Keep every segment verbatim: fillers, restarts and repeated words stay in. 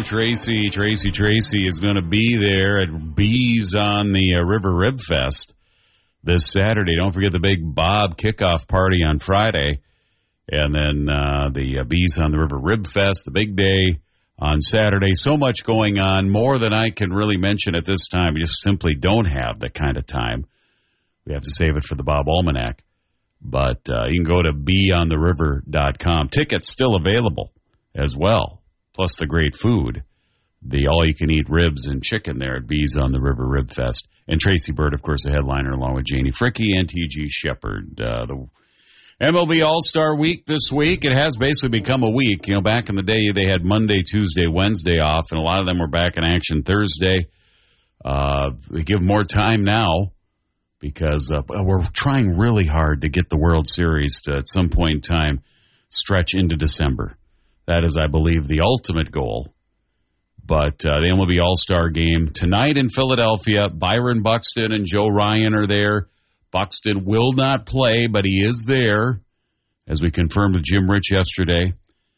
Tracy, Tracy, Tracy is going to be there at Bees on the uh, River Rib Fest this Saturday. Don't forget the big Bob kickoff party on Friday. And then uh, the uh, Bees on the River Rib Fest, the big day on Saturday. So much going on, more than I can really mention at this time. We just simply don't have that kind of time. We have to save it for the Bob Almanac. But uh, you can go to be on the river dot com. Tickets still available as well, plus the great food. The all-you-can-eat ribs and chicken there at Bees on the River Rib Fest. And Tracy Bird, of course, the headliner, along with Janie Fricke and T G Shepard. Uh, the M L B All-Star Week this week. It has basically become a week. You know, back in the day, they had Monday, Tuesday, Wednesday off, and a lot of them were back in action Thursday. Uh, they give more time now because uh, we're trying really hard to get the World Series to, at some point in time, stretch into December. That is, I believe, the ultimate goal. But uh, the M L B All-Star Game tonight in Philadelphia. Byron Buxton and Joe Ryan are there. Buxton will not play, but he is there, as we confirmed with Jim Rich yesterday.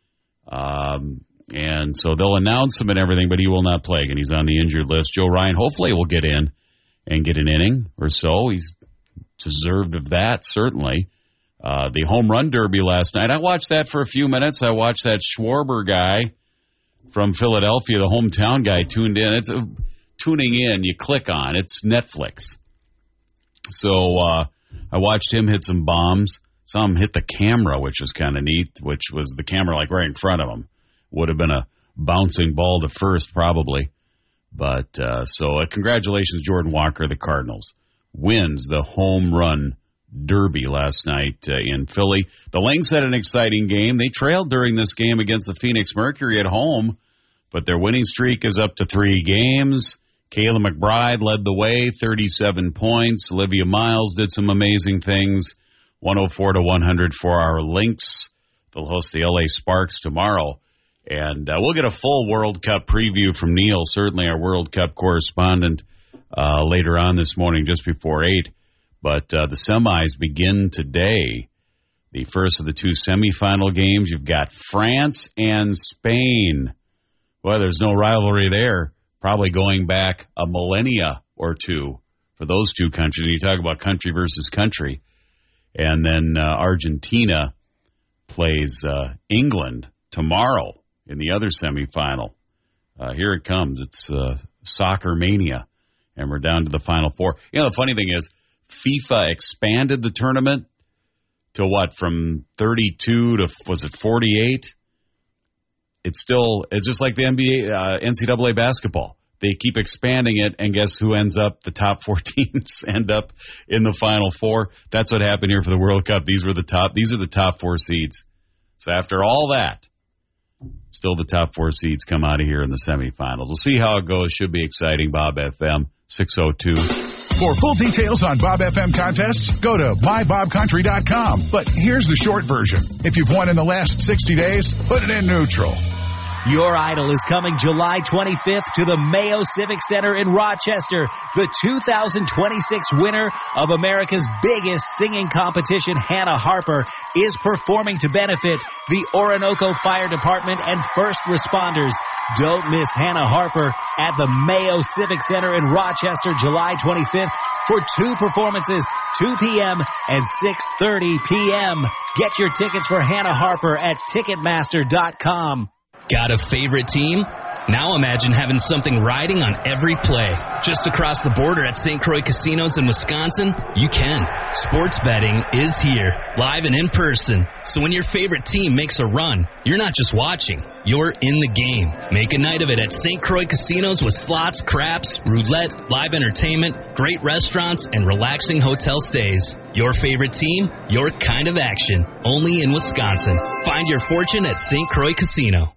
Um, and so they'll announce him and everything, but he will not play. And he's on the injured list. Joe Ryan hopefully will get in and get an inning or so. He's deserved of that, certainly. Uh, the home run derby last night, I watched that for a few minutes. I watched that Schwarber guy from Philadelphia, the hometown guy, tuned in. It's a, tuning in, you click on. It's Netflix. So uh, I watched him hit some bombs. Saw him hit the camera, which was kind of neat, which was the camera like right in front of him. Would have been a bouncing ball to first probably. But uh, so uh, congratulations, Jordan Walker, the Cardinals. Wins the home run derby last night uh, in Philly. The Lynx had an exciting game. They trailed during this game against the Phoenix Mercury at home, but their winning streak is up to three games. Kayla McBride led the way, thirty-seven points. Olivia Miles did some amazing things, one oh four to one hundred for our Lynx. They'll host the L A Sparks tomorrow. And uh, we'll get a full World Cup preview from Neil, certainly our World Cup correspondent, uh, later on this morning, just before eight. But uh, the semis begin today. The first of the two semifinal games, you've got France and Spain. Well, there's no rivalry there. Probably going back a millennia or two for those two countries. You talk about country versus country. And then uh, Argentina plays uh, England tomorrow in the other semifinal. Uh, here it comes. It's uh, soccer mania. And we're down to the Final Four. You know, the funny thing is, FIFA expanded the tournament to what, from thirty-two to, was it forty-eight? It's still, it's just like the N B A, uh, N C double A basketball. They keep expanding it, and guess who ends up, the top four teams end up in the Final Four. That's what happened here for the World Cup. These were the top, these are the top four seeds. So after all that, still the top four seeds come out of here in the semifinals. We'll see how it goes. Should be exciting. Bob F M, six oh two. For full details on Bob F M contests, go to my bob country dot com. But here's the short version. If you've won in the last sixty days, put it in neutral. Your Idol is coming July twenty-fifth to the Mayo Civic Center in Rochester. The two thousand twenty-six winner of America's biggest singing competition, Hannah Harper, is performing to benefit the Orinoco Fire Department and first responders. Don't miss Hannah Harper at the Mayo Civic Center in Rochester, July twenty-fifth for two performances, two p.m. and six thirty p.m. Get your tickets for Hannah Harper at ticketmaster dot com. Got a favorite team? Now imagine having something riding on every play. Just across the border at Saint Croix Casinos in Wisconsin, you can. Sports betting is here, live and in person. So when your favorite team makes a run, you're not just watching, you're in the game. Make a night of it at Saint Croix Casinos with slots, craps, roulette, live entertainment, great restaurants, and relaxing hotel stays. Your favorite team, your kind of action. Only in Wisconsin. Find your fortune at Saint Croix Casino.